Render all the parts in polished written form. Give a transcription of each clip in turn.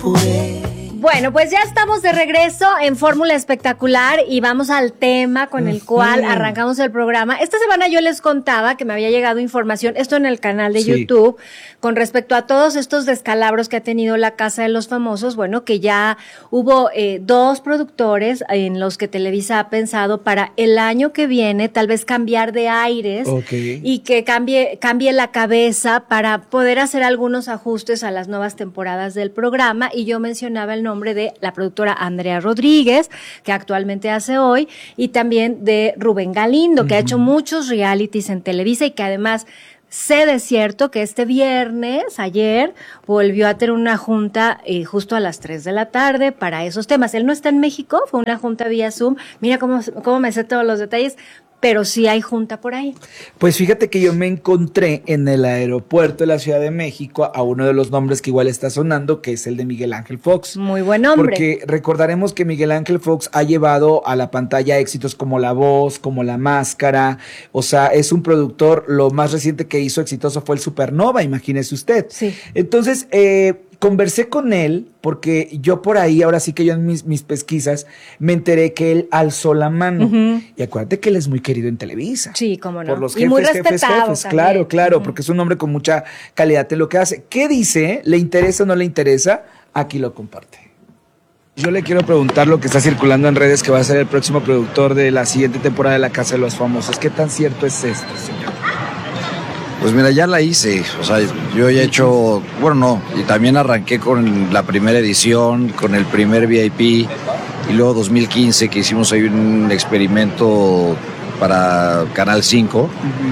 Bueno, pues ya estamos de regreso en Fórmula Espectacular y vamos al tema con el cual arrancamos el programa. Esta semana yo les contaba que me había llegado información, esto en el canal de YouTube, con respecto a todos estos descalabros que ha tenido la Casa de los Famosos. Bueno, que ya hubo 2 productores en los que Televisa ha pensado para el año que viene tal vez cambiar de aires y que cambie la cabeza para poder hacer algunos ajustes a las nuevas temporadas del programa. Y yo mencionaba el nombre de la productora Andrea Rodríguez, que actualmente hace Hoy, y también de Rubén Galindo, que ha hecho muchos realities en Televisa y que además sé de cierto que este viernes, ayer, volvió a tener una junta justo a las 3 de la tarde para esos temas. Él no está en México, fue una junta vía Zoom. Mira cómo me sé todos los detalles. Pero sí hay junta por ahí. Pues fíjate que yo me encontré en el aeropuerto de la Ciudad de México a uno de los nombres que igual está sonando, que es el de Miguel Ángel Fox. Muy buen nombre. Porque recordaremos que Miguel Ángel Fox ha llevado a la pantalla éxitos como La Voz, como La Máscara. O sea, es un productor, lo más reciente que hizo exitoso fue el Supernova, imagínese usted. Sí. Entonces, conversé con él porque yo por ahí, ahora sí que yo en mis pesquisas, me enteré que él alzó la mano. Y acuérdate que él es muy querido en Televisa. Sí, cómo no. Por los y jefes, muy jefes. también. Claro, porque es un hombre con mucha calidad en lo que hace. ¿Qué dice? ¿Le interesa o no le interesa? Aquí lo comparte. Yo le quiero preguntar lo que está circulando en redes, que va a ser el próximo productor de la siguiente temporada de La Casa de los Famosos. ¿Qué tan cierto es esto, señor? Pues mira, ya la hice, o sea, yo ya he hecho, bueno, no, y también arranqué con la primera edición, con el primer VIP, y luego 2015 que hicimos ahí un experimento para Canal 5,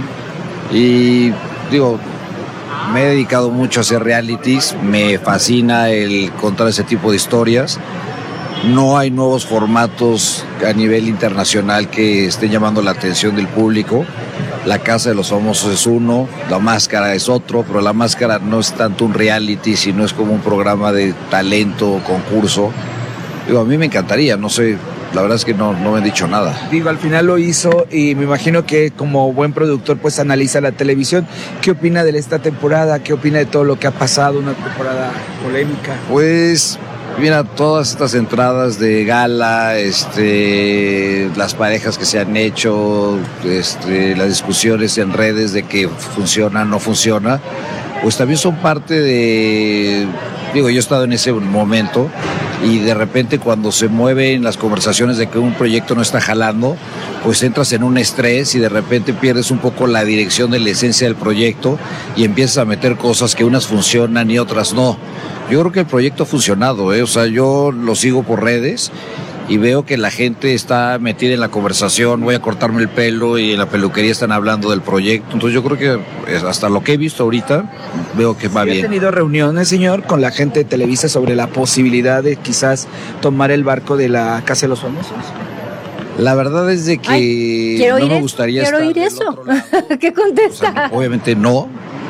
y digo, me he dedicado mucho a hacer realities, me fascina el contar ese tipo de historias. No hay nuevos formatos a nivel internacional que estén llamando la atención del público. La Casa de los Famosos es uno, La Máscara es otro, pero La Máscara no es tanto un reality, sino es como un programa de talento, concurso. Digo, a mí me encantaría, no sé, la verdad es que no me han dicho nada. Digo, al final lo hizo y me imagino que como buen productor pues analiza la televisión. ¿Qué opina de esta temporada? ¿Qué opina de todo lo que ha pasado? Una temporada polémica. Pues mira, todas estas entradas de gala, las parejas que se han hecho, las discusiones en redes de que funciona, no funciona, pues también son parte de, digo, yo he estado en ese momento y de repente cuando se mueven las conversaciones de que un proyecto no está jalando, pues entras en un estrés y de repente pierdes un poco la dirección de la esencia del proyecto y empiezas a meter cosas que unas funcionan y otras no. Yo creo que el proyecto ha funcionado, o sea, yo lo sigo por redes y veo que la gente está metida en la conversación, voy a cortarme el pelo y en la peluquería están hablando del proyecto, entonces yo creo que hasta lo que he visto ahorita, veo que va bien. ¿Ha tenido reuniones, señor, con la gente de Televisa sobre la posibilidad de quizás tomar el barco de La Casa de los Famosos? La verdad es de que no me gustaría estar oír eso. ¿Qué contesta? O sea, obviamente no.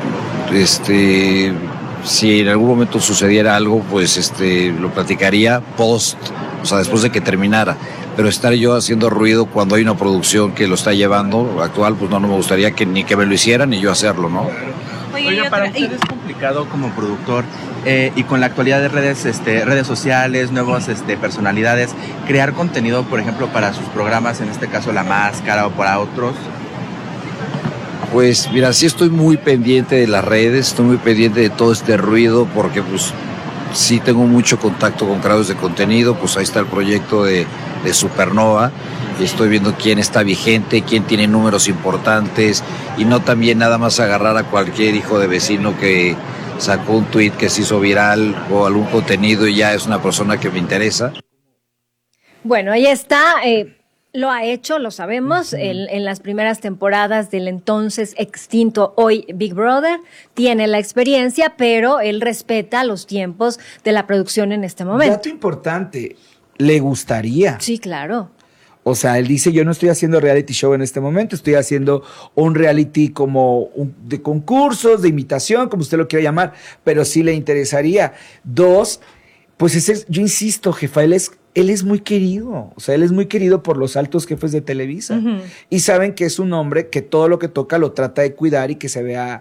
Si en algún momento sucediera algo, pues lo platicaría post, o sea, después de que terminara. Pero estar yo haciendo ruido cuando hay una producción que lo está llevando actual, pues no me gustaría que ni que me lo hicieran ni yo hacerlo, ¿no? Oiga, para usted es complicado como productor y con la actualidad de redes sociales, nuevas personalidades, crear contenido, por ejemplo, para sus programas, en este caso La Máscara o para otros. Pues mira, sí estoy muy pendiente de las redes, estoy muy pendiente de todo este ruido porque pues sí tengo mucho contacto con creadores de contenido, pues ahí está el proyecto de Supernova, y estoy viendo quién está vigente, quién tiene números importantes y no también nada más agarrar a cualquier hijo de vecino que sacó un tweet que se hizo viral o algún contenido y ya es una persona que me interesa. Bueno, ahí está. Lo ha hecho, lo sabemos, en las primeras temporadas del entonces extinto hoy Big Brother. Tiene la experiencia, pero él respeta los tiempos de la producción en este momento. Dato importante, ¿le gustaría? Sí, claro. O sea, él dice, yo no estoy haciendo reality show en este momento, estoy haciendo un reality como de concursos, de imitación, como usted lo quiera llamar, pero sí le interesaría. 2, pues yo insisto, jefa, él es muy querido, o sea, él es muy querido por los altos jefes de Televisa. Y saben que es un hombre que todo lo que toca lo trata de cuidar y que se vea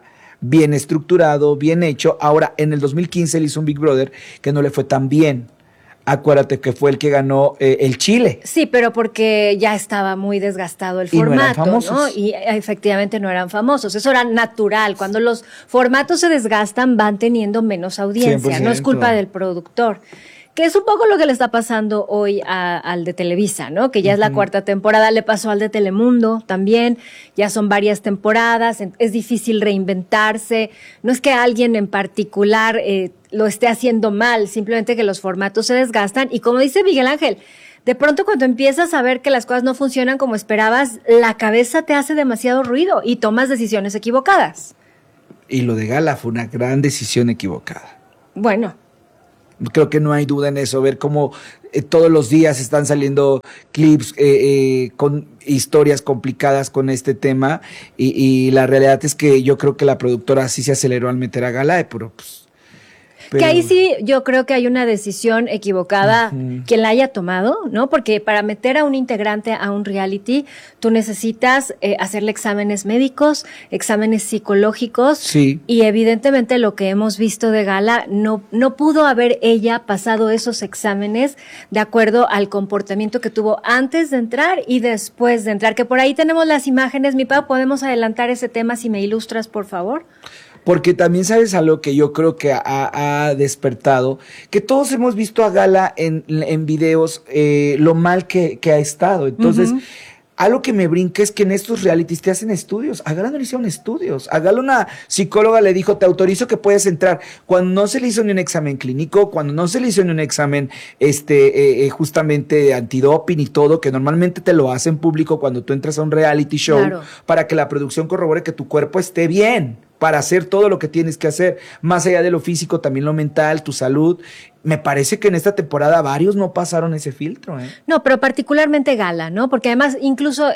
bien estructurado, bien hecho. Ahora, en el 2015 él hizo un Big Brother que no le fue tan bien. Acuérdate que fue el que ganó el Chile. Sí, pero porque ya estaba muy desgastado el Y no eran formato, famosos. ¿no? Y efectivamente no eran famosos. Eso era natural. Cuando los formatos se desgastan, van teniendo menos audiencia. No es 100%. culpa del productor. Que es un poco lo que le está pasando hoy al de Televisa, ¿no? Que ya es la cuarta temporada, le pasó al de Telemundo también, ya son varias temporadas, es difícil reinventarse. No es que alguien en particular lo esté haciendo mal, simplemente que los formatos se desgastan. Y como dice Miguel Ángel, de pronto cuando empiezas a ver que las cosas no funcionan como esperabas, la cabeza te hace demasiado ruido y tomas decisiones equivocadas. Y lo de Gala fue una gran decisión equivocada. Bueno. Creo que no hay duda en eso, ver cómo todos los días están saliendo clips con historias complicadas con este tema y la realidad es que yo creo que la productora sí se aceleró al meter a Gala, pero que ahí sí yo creo que hay una decisión equivocada quien la haya tomado, ¿no? Porque para meter a un integrante a un reality, tú necesitas hacerle exámenes médicos, exámenes psicológicos. Sí. Y evidentemente lo que hemos visto de Gala, no pudo haber ella pasado esos exámenes de acuerdo al comportamiento que tuvo antes de entrar y después de entrar. Que por ahí tenemos las imágenes. Mi Pau, ¿podemos adelantar ese tema si me ilustras, por favor? Porque también sabes algo que yo creo que ha despertado, que todos hemos visto a Gala en videos, lo mal que ha estado. Entonces, algo que me brinca es que en estos realities te hacen estudios. A Gala no le hicieron estudios. A Gala una psicóloga le dijo, te autorizo que puedes entrar. Cuando no se le hizo ni un examen clínico, cuando no se le hizo ni un examen justamente antidoping y todo, que normalmente te lo hacen público cuando tú entras a un reality show, claro, para que la producción corrobore que tu cuerpo esté bien, para hacer todo lo que tienes que hacer, más allá de lo físico, también lo mental, tu salud. Me parece que en esta temporada varios no pasaron ese filtro, ¿eh? No, pero particularmente Gala, ¿no? Porque además incluso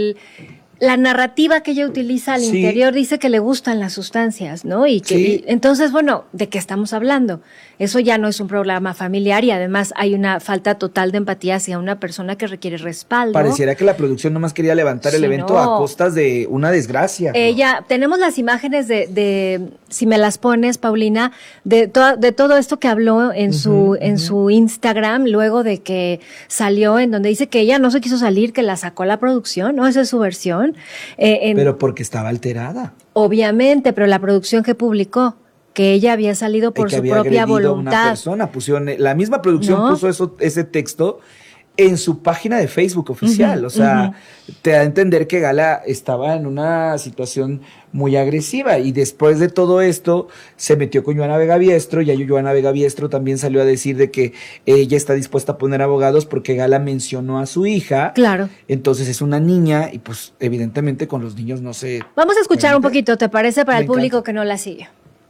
la narrativa que ella utiliza al interior dice que le gustan las sustancias, ¿no? Y que y entonces, bueno, ¿de qué estamos hablando? Eso ya no es un programa familiar y además hay una falta total de empatía hacia una persona que requiere respaldo. Pareciera que la producción nomás quería levantar el evento a costas de una desgracia. Tenemos las imágenes de si me las pones, Paulina, de todo esto que habló en su Instagram, luego de que salió, en donde dice que ella no se quiso salir, que la sacó la producción, ¿no? Esa es su versión. Pero porque estaba alterada. Obviamente, pero la producción que publicó, que ella había salido por su propia voluntad. La misma producción puso ese texto en su página de Facebook oficial. O sea, te da a entender que Gala estaba en una situación muy agresiva y después de todo esto se metió con Johanna Vega Biestro y ahí Johanna Vega Biestro también salió a decir de que ella está dispuesta a poner abogados porque Gala mencionó a su hija. Claro. Entonces es una niña y pues evidentemente con los niños no se... Vamos a escuchar un poquito, ¿te parece? Para el público que no la sigue.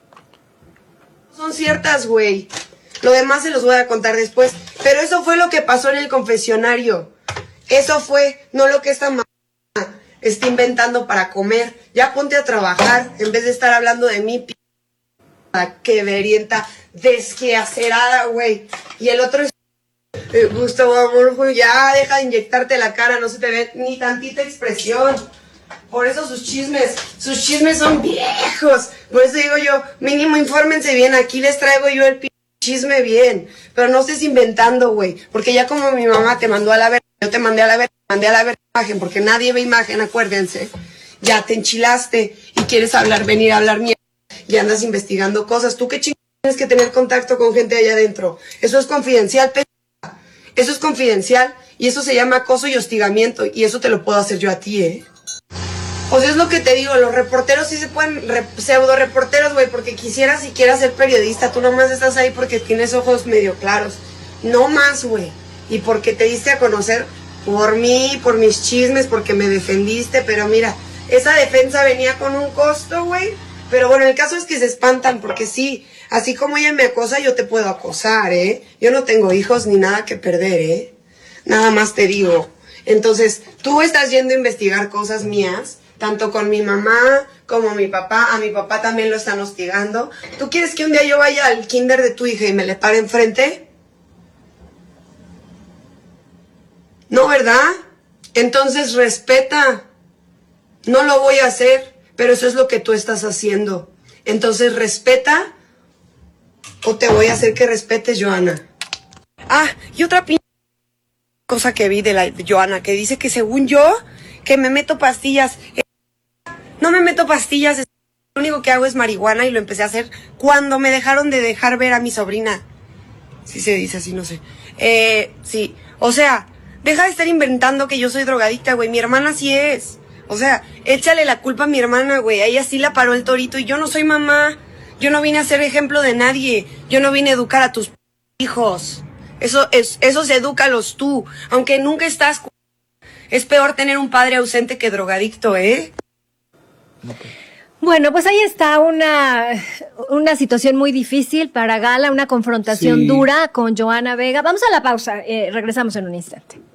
Son ciertas, güey. Lo demás se los voy a contar después. Pero eso fue lo que pasó en el confesionario. Eso fue, no lo que esta mamá está inventando para comer. Ya ponte a trabajar en vez de estar hablando de mí, que verienta, desqueacerada, güey. Y el otro es, Gustavo, amor, güey, ya deja de inyectarte la cara, no se te ve ni tantita expresión. Por eso sus chismes son viejos. Por eso digo yo, mínimo infórmense bien, aquí les traigo yo el chisme bien. Pero no estés inventando, güey. Porque ya como mi mamá te mandó a la verga, yo te mandé a la verga imagen, porque nadie ve imagen, acuérdense. Ya te enchilaste y quieres venir a hablar mierda y andas investigando cosas. ¿Tú qué chingados tienes que tener contacto con gente allá adentro? Eso es confidencial, eso es confidencial y eso se llama acoso y hostigamiento y eso te lo puedo hacer yo a ti, ¿eh? O sea, es lo que te digo, los reporteros sí se pueden, pseudo reporteros, güey, porque quisieras siquiera ser periodista, tú nomás estás ahí porque tienes ojos medio claros, no más, güey, y porque te diste a conocer por mí, por mis chismes, porque me defendiste, pero mira, esa defensa venía con un costo, güey, pero bueno, el caso es que se espantan, porque sí, así como ella me acosa, yo te puedo acosar, yo no tengo hijos ni nada que perder, nada más te digo. Entonces, tú estás yendo a investigar cosas mías, tanto con mi mamá como mi papá. A mi papá también lo están hostigando. ¿Tú quieres que un día yo vaya al kinder de tu hija y me le pare enfrente? No, ¿verdad? Entonces respeta. No lo voy a hacer, pero eso es lo que tú estás haciendo. Entonces respeta o te voy a hacer que respetes, Joana. Ah, y otra cosa que vi de la Joana, que dice que según yo, que me meto pastillas. No me meto pastillas, lo único que hago es marihuana y lo empecé a hacer cuando me dejaron de dejar ver a mi sobrina. Sí se dice así, no sé. Sí, o sea, deja de estar inventando que yo soy drogadicta, güey. Mi hermana sí es. O sea, échale la culpa a mi hermana, güey. A ella sí la paró el torito y yo no soy mamá. Yo no vine a ser ejemplo de nadie. Yo no vine a educar a tus hijos. Esos edúcalos tú. Aunque nunca estás... Es peor tener un padre ausente que drogadicto, ¿eh? Bueno, pues ahí está una situación muy difícil para Gala, una confrontación dura con Joana Vega. Vamos a la pausa, regresamos en un instante.